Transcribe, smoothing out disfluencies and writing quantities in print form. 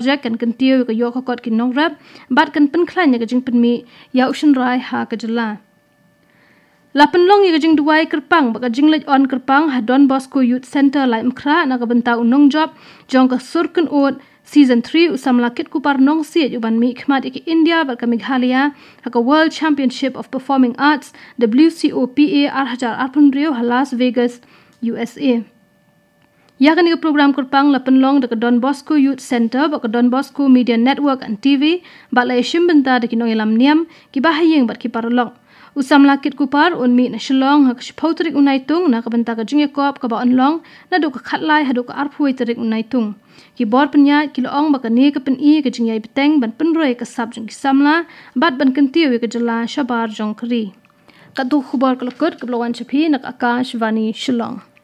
project kan tiu ka yo kot kin nong rap bat kan pen klan ya jing pen mi ya ushin rai ha ka jela la pen long ya jing duai kerpang ba ka jing lej on kerpang ha Don Bosco Youth Center lai mkra na ka benta unong job jong ka surken ot Season 3 usam lakit ku parnong siet uban mi khmat iki India bal ka Meghalaya haka World Championship of Performing Arts WCOPA arhajar arpunrio ha Las Vegas USA. Ya kan program kurpang la penlong de Don Bosco Youth Center ba Don Bosco Media Network and TV ba la shim benta de kinong ilam niam ki bahayeng bat ki parlong. Usam lakit kupar un mi na shilong hak shpotrik unaitung na ka benta ka jing yakop ka ba onlong na do ka khatlai hadu ka arphui terik unaitung. Ki bor penya ki loong ba ka ni ka pen I ka jing yai beteng ban penroi ka sab jing ki samla bat ban kentiu ka jela shabar jong kri. Ka du khubar ka lokot ka blowan chapi nak Akash Vani Shillong.